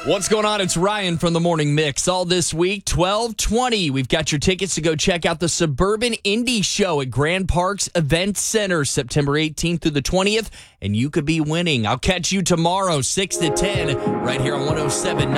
What's going on? It's Ryan from the Morning Mix. All this week, 12:20. We've got your tickets to go check out the Suburban Indie Show at Grand Parks Event Center, September 18th through the 20th, and you could be winning. I'll catch you tomorrow, 6 to 10, right here on 107.9.